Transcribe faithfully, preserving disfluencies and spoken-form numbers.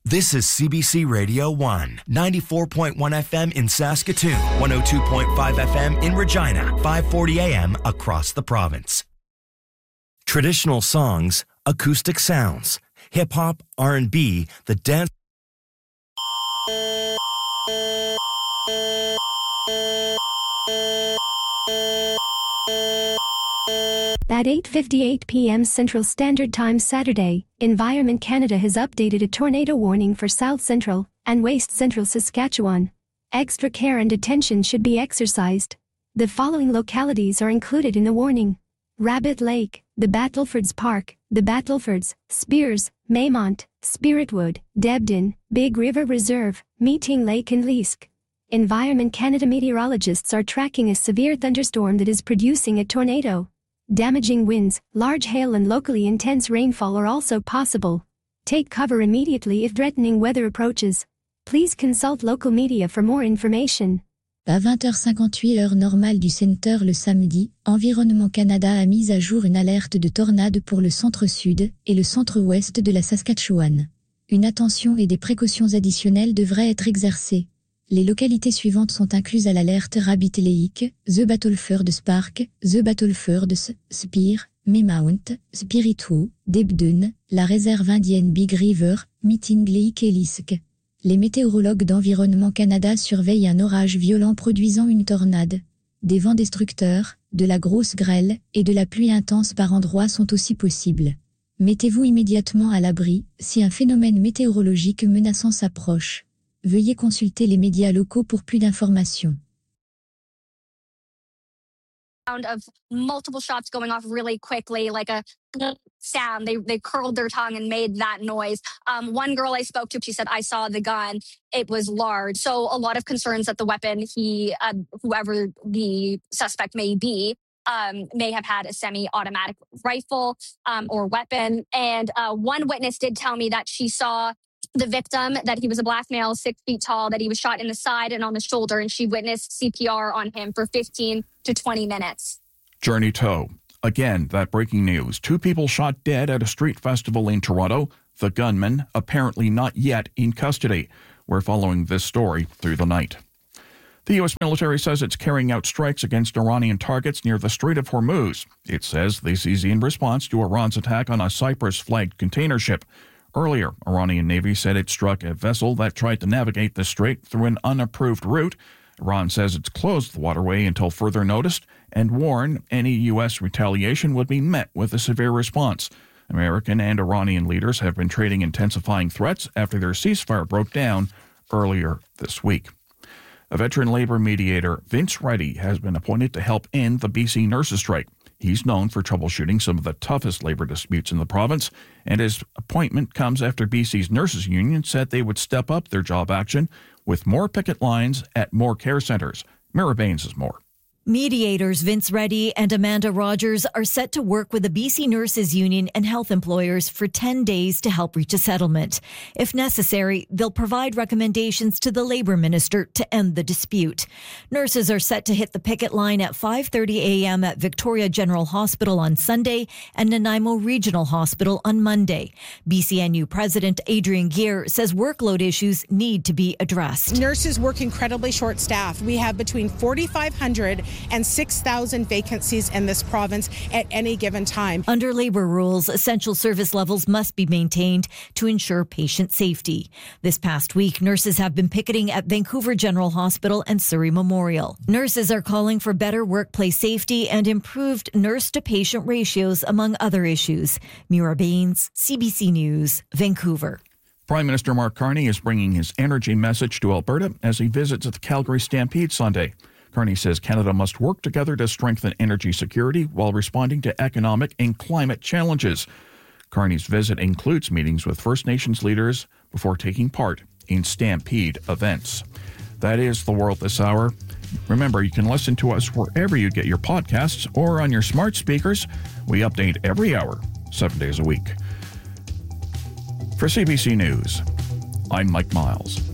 This is C B C Radio one, ninety-four point one F M in Saskatoon, one oh two point five F M in Regina, five forty A M across the province. Traditional songs, acoustic sounds, hip-hop, R and B, the dance... At eight fifty-eight p m Central Standard Time Saturday, Environment Canada has updated a tornado warning for South Central and West Central Saskatchewan. Extra care and attention should be exercised. The following localities are included in the warning: Rabbit Lake, the Battlefords Park, the Battlefords, Spears, Maymont, Spiritwood, Debden, Big River Reserve, Meeting Lake and Leask. Environment Canada meteorologists are tracking a severe thunderstorm that is producing a tornado. Damaging winds, large hail and locally intense rainfall are also possible. Take cover immediately if threatening weather approaches. Please consult local media for more information. À vingt heures cinquante-huit heure normale du Centre le samedi, Environnement Canada a mis à jour une alerte de tornade pour le centre-sud et le centre-ouest de la Saskatchewan. Une attention et des précautions additionnelles devraient être exercées. Les localités suivantes sont incluses à l'alerte: Rabbit Lake, The Battlefords Park, The Battlefords, Spear, Maymount, Spiritwood, Debden, la réserve indienne Big River, Meeting Lake et Leask. Les météorologues d'Environnement Canada surveillent un orage violent produisant une tornade. Des vents destructeurs, de la grosse grêle et de la pluie intense par endroits sont aussi possibles. Mettez-vous immédiatement à l'abri si un phénomène météorologique menaçant s'approche. Veuillez consulter les médias locaux pour plus d'informations. Sound of multiple shots going off really quickly, like a sound. They they curled their tongue and made that noise. Um, one girl I spoke to, she said, "I saw the gun. It was large." So a lot of concerns that the weapon, he, uh, whoever the suspect may be, um, may have had a semi-automatic rifle um, or weapon. And uh, one witness did tell me that she saw the victim, that he was a black male, six feet tall, that he was shot in the side and on the shoulder, and she witnessed C P R on him for fifteen to twenty minutes. Journey Toe. Again, that breaking news. Two people shot dead at a street festival in Toronto. The gunman, apparently not yet in custody. We're following this story through the night. The U S military says it's carrying out strikes against Iranian targets near the Strait of Hormuz. It says this is in response to Iran's attack on a Cyprus-flagged container ship. Earlier, Iranian Navy said it struck a vessel that tried to navigate the strait through an unapproved route. Iran says it's closed the waterway until further notice and warned any U S retaliation would be met with a severe response. American and Iranian leaders have been trading intensifying threats after their ceasefire broke down earlier this week. A veteran labor mediator, Vince Reddy, has been appointed to help end the B C nurses' strike. He's known for troubleshooting some of the toughest labor disputes in the province, and his appointment comes after B C's nurses' union said they would step up their job action with more picket lines at more care centres. Mira Baines has more. Mediators Vince Reddy and Amanda Rogers are set to work with the B C Nurses Union and health employers for ten days to help reach a settlement. If necessary, they'll provide recommendations to the Labour Minister to end the dispute. Nurses are set to hit the picket line at five thirty a m at Victoria General Hospital on Sunday and Nanaimo Regional Hospital on Monday. B C N U President Adrian Gear says workload issues need to be addressed. Nurses work incredibly short-staffed. We have between forty-five hundred and six thousand vacancies in this province at any given time. Under Labour rules, essential service levels must be maintained to ensure patient safety. This past week, nurses have been picketing at Vancouver General Hospital and Surrey Memorial. Nurses are calling for better workplace safety and improved nurse-to-patient ratios, among other issues. Mira Baines, C B C News, Vancouver. Prime Minister Mark Carney is bringing his energy message to Alberta as he visits the Calgary Stampede Sunday. Carney says Canada must work together to strengthen energy security while responding to economic and climate challenges. Carney's visit includes meetings with First Nations leaders before taking part in Stampede events. That is the world this hour. Remember, you can listen to us wherever you get your podcasts or on your smart speakers. We update every hour, seven days a week. For C B C News, I'm Mike Miles.